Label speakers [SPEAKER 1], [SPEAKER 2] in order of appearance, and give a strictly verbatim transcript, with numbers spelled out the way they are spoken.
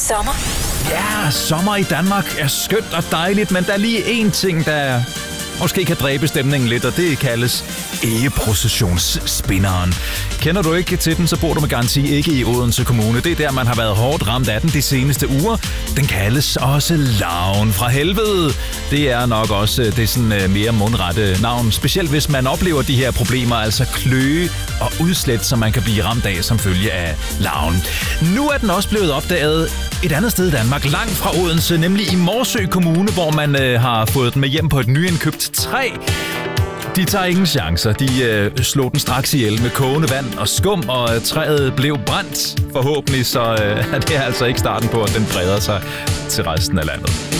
[SPEAKER 1] sommer?
[SPEAKER 2] Ja, sommer i Danmark er skønt og dejligt, men der er lige én ting, der måske kan dræbe stemningen lidt, og det kaldes egeprocessionsspinderen. Kender du ikke til den, så bor du med garanti ikke i Odense Kommune. Det er der, man har været hårdt ramt af den de seneste uger. Den kaldes også Larven fra helvede. Det er nok også det sådan mere mundrette navn, specielt hvis man oplever de her problemer, altså kløe og udslæt, som man kan blive ramt af som følge af larven. Nu er den også blevet opdaget et andet sted i Danmark, langt fra Odense, nemlig i Morsø Kommune, hvor man øh, har fået den med hjem på et nyindkøbt træ. De tager ingen chancer. De øh, slog den straks ihjel med kogende vand og skum, og træet blev brændt forhåbentlig, så øh, det er altså ikke starten på, at den breder sig til resten af landet.